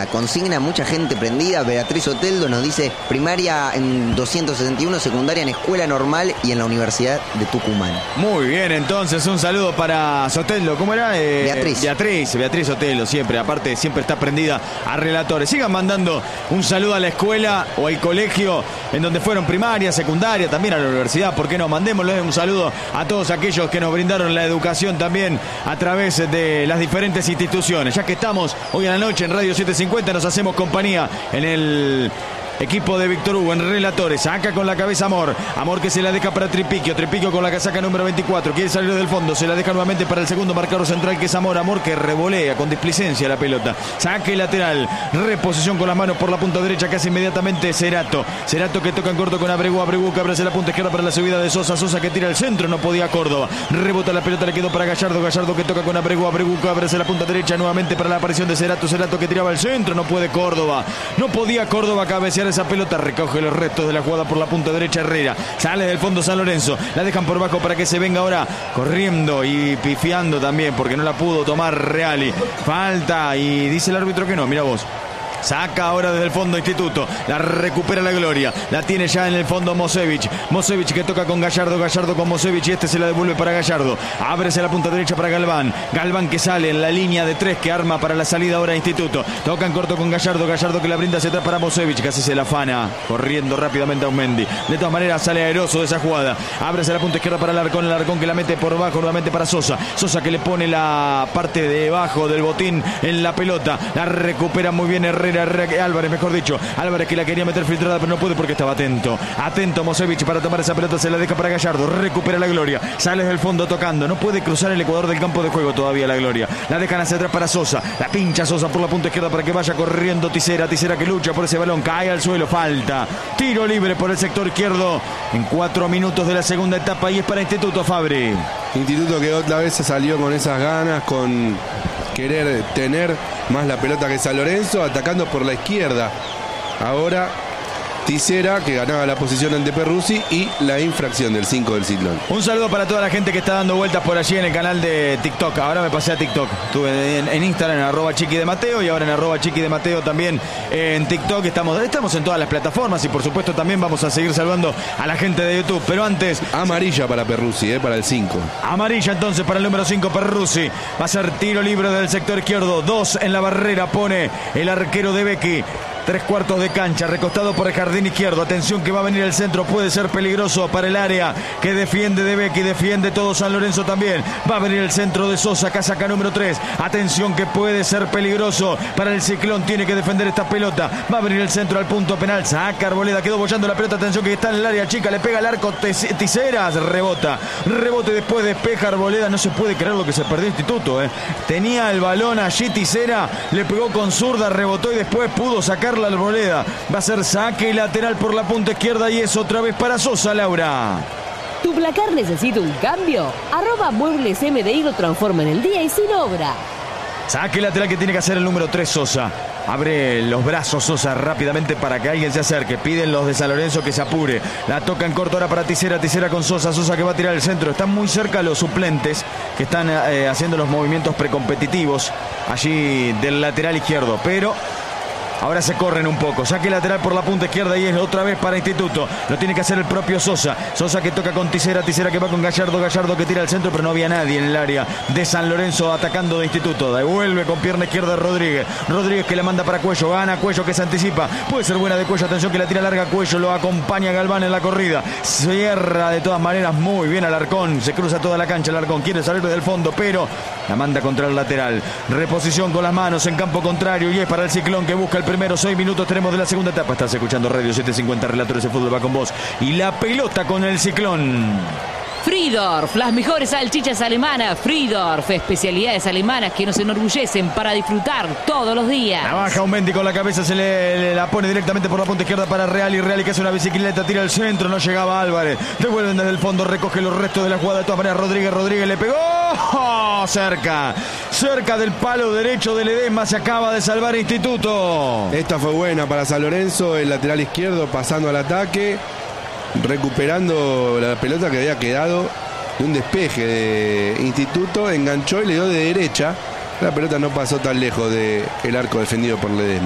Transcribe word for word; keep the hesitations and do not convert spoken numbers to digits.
la consigna, mucha gente prendida. Beatriz Oteldo nos dice primaria en doscientos sesenta y uno, secundaria en escuela normal y en la Universidad de Tucumán. Muy bien, entonces un saludo para Soteldo. ¿Cómo era? Eh, Beatriz. Beatriz, Beatriz Oteldo, siempre, aparte siempre está prendida a relatores. Sigan mandando un saludo a la escuela o al colegio en donde fueron primaria, secundaria, también a la universidad. ¿Por qué no? Mandémosle un saludo a todos aquellos que nos brindaron la educación también a través de las diferentes instituciones. Ya que estamos hoy en la noche en Radio setecientos cincuenta, nos hacemos compañía en el equipo de Víctor Hugo en relatores. Saca con la cabeza Amor. Amor que se la deja para Tripiquio. Tripiquio con la casaca número veinticuatro. Quiere salir del fondo. Se la deja nuevamente para el segundo marcador central, que es Amor. Amor que revolea con displicencia la pelota. Saque lateral. Reposición con las manos por la punta derecha, que hace inmediatamente Cerato. Cerato que toca en corto con Abregu. Abregu que abre hacia la punta izquierda para la subida de Sosa. Sosa que tira el centro. No podía Córdoba. Rebota la pelota. Le quedó para Gallardo. Gallardo que toca con Abregu. Abregu que abre hacia la punta derecha nuevamente para la aparición de Cerato. Cerato que tiraba el centro. No puede Córdoba. No podía Córdoba cabecear esa pelota. Recoge los restos de la jugada por la punta derecha Herrera. Sale del fondo San Lorenzo. La dejan por bajo para que se venga ahora corriendo y pifiando también, porque no la pudo tomar Reali. Falta y dice el árbitro que no. Mira vos. Saca ahora desde el fondo Instituto. La recupera la Gloria. La tiene ya en el fondo Mosevich. Mosevich que toca con Gallardo. Gallardo con Mosevich. Y este se la devuelve para Gallardo. Ábrese la punta derecha para Galván. Galván que sale en la línea de tres que arma para la salida ahora Instituto. Toca en corto con Gallardo. Gallardo que la brinda hacia atrás para Mosevich. Casi se la afana. Corriendo rápidamente a Aumendi. De todas maneras sale aeroso de esa jugada. Ábrese la punta izquierda para Alarcón. El Alarcón que la mete por bajo nuevamente para Sosa. Sosa que le pone la parte de abajo del botín en la pelota. La recupera muy bien Herrera. Herrera, Álvarez, mejor dicho. Álvarez que la quería meter filtrada, pero no puede porque estaba atento. Atento Mosevich para tomar esa pelota. Se la deja para Gallardo. Recupera la Gloria. Sale del fondo tocando. No puede cruzar el ecuador del campo de juego todavía la Gloria. La dejan hacia atrás para Sosa. La pincha Sosa por la punta izquierda para que vaya corriendo Tisera. Tisera que lucha por ese balón. Cae al suelo. Falta. Tiro libre por el sector izquierdo en cuatro minutos de la segunda etapa. Y es para Instituto, Fabri. Instituto que otra vez se salió con esas ganas, con querer tener más la pelota que San Lorenzo, atacando por la izquierda. Ahora Tisera, que ganaba la posición ante Perruzzi, y la infracción del cinco del Ciclón. Un saludo para toda la gente que está dando vueltas por allí en el canal de TikTok. Ahora me pasé a TikTok. Estuve en, en Instagram en arroba Chiqui de Mateo y ahora en arroba Chiqui de Mateo también en TikTok. Estamos, estamos en todas las plataformas y por supuesto también vamos a seguir saludando a la gente de YouTube. Pero antes... Amarilla para Perruzzi, eh, para el cinco. Amarilla entonces para el número cinco, Perruzzi. Va a ser tiro libre del sector izquierdo. Dos en la barrera pone el arquero de Becky. Tres cuartos de cancha, recostado por el jardín izquierdo. Atención que va a venir el centro, puede ser peligroso para el área que defiende de Becky, defiende todo San Lorenzo también. Va a venir el centro de Sosa, casaca número tres. Atención que puede ser peligroso para el Ciclón, tiene que defender esta pelota. Va a venir el centro al punto penal, saca Arboleda, quedó bollando la pelota. Atención que está en el área chica, le pega al arco Tiseras, rebota. Rebote después, despeja Arboleda. No se puede creer lo que se perdió Instituto, eh. Tenía el balón allí Tisera, le pegó con zurda, rebotó y después pudo sacar la Arboleda. Va a ser saque lateral por la punta izquierda y es otra vez para Sosa, Laura. ¿Tu placar necesita un cambio? Arroba Muebles M D I lo transforma en el día y sin obra. Saque lateral que tiene que hacer el número tres, Sosa. Abre los brazos Sosa rápidamente para que alguien se acerque. Piden los de San Lorenzo que se apure. La toca en corto ahora para Tisera. Tisera con Sosa. Sosa que va a tirar el centro. Están muy cerca los suplentes que están eh, haciendo los movimientos precompetitivos allí del lateral izquierdo. Pero... ahora se corren un poco. Saque lateral por la punta izquierda y es otra vez para Instituto. Lo tiene que hacer el propio Sosa. Sosa que toca con Tisera. Tisera que va con Gallardo. Gallardo que tira al centro, pero no había nadie en el área de San Lorenzo atacando de Instituto. Devuelve con pierna izquierda Rodríguez. Rodríguez que la manda para Cuello. Gana Cuello que se anticipa. Puede ser buena de Cuello. Atención que la tira larga Cuello. Lo acompaña Galván en la corrida. Cierra de todas maneras muy bien Alarcón. Se cruza toda la cancha Alarcón. Quiere salir del fondo, pero la manda contra el lateral. Reposición con las manos en campo contrario y es para el Ciclón que busca el primero. Seis minutos tenemos de la segunda etapa. Estás escuchando Radio setecientos cincuenta, Relatores de Fútbol va con vos. Y la pelota con el Ciclón. Fridorf, las mejores salchichas alemanas. Fridorf, especialidades alemanas que nos enorgullecen para disfrutar todos los días. La baja Aumendi con la cabeza, se le, le la pone directamente por la punta izquierda para Reali. Reali que hace una bicicleta, tira al centro, no llegaba Álvarez. Devuelven desde el fondo, recoge los restos de la jugada. De todas maneras, Rodríguez, Rodríguez le pegó. ¡Oh! Cerca, cerca del palo derecho de Ledesma. Se acaba de salvar Instituto. Esta fue buena para San Lorenzo, el lateral izquierdo pasando al ataque, recuperando la pelota que había quedado de un despeje de Instituto, enganchó y le dio de derecha. La pelota no pasó tan lejos del arco defendido por Ledesma.